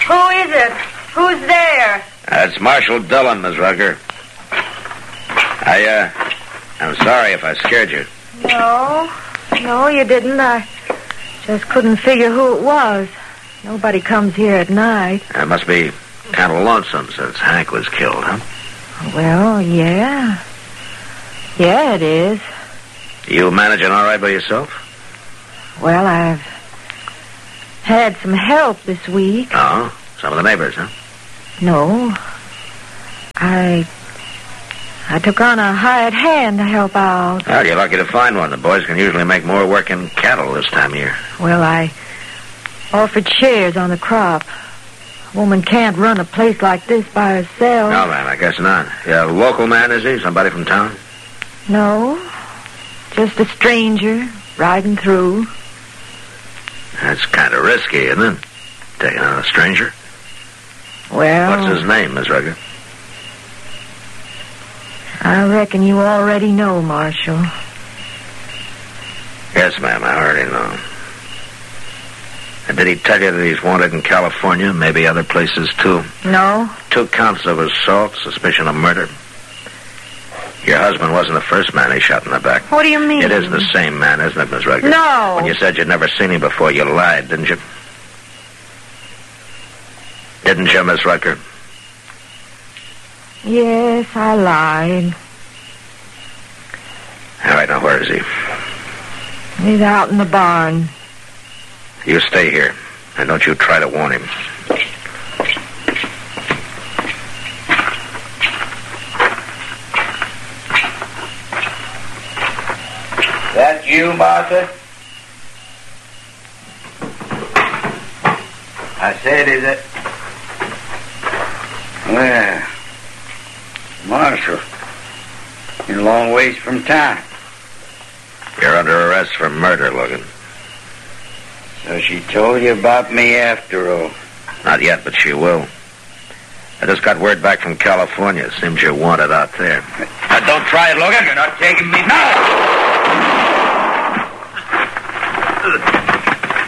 Who is it? Who's there? It's Marshal Dillon, Miss Rucker. I'm sorry if I scared you. No, you didn't. I just couldn't figure who it was. Nobody comes here at night. It must be kind of lonesome since Hank was killed, huh? Well, yeah. Yeah, it is. You managing all right by yourself? Well, I've had some help this week. Oh? Some of the neighbors, huh? No. I took on a hired hand to help out. Well, you're lucky to find one. The boys can usually make more work in cattle this time of year. Well, I offered shares on the crop. A woman can't run a place like this by herself. No, ma'am, I guess not. Yeah, a local man, is he? Somebody from town? No. Just a stranger riding through. That's kind of risky, isn't it? Taking on a stranger. Well... What's his name, Miss Rucker? I reckon you already know, Marshal. Yes, ma'am, I already know. And did he tell you that he's wanted in California, maybe other places, too? No. 2 counts of assault, suspicion of murder. Your husband wasn't the first man he shot in the back. What do you mean? It is the same man, isn't it, Miss Rucker? No. When you said you'd never seen him before, you lied, didn't you? Didn't you, Miss Rucker? Yes, I lied. All right, now where is he? He's out in the barn. You stay here, and don't you try to warn him. That you, Martha? I said, is it? Well, Marshal, you're a long ways from town. You're under arrest for murder, Logan. So she told you about me after all? Not yet, but she will. I just got word back from California. Seems you're wanted out there. Now, don't try it, Logan. You're not taking me now.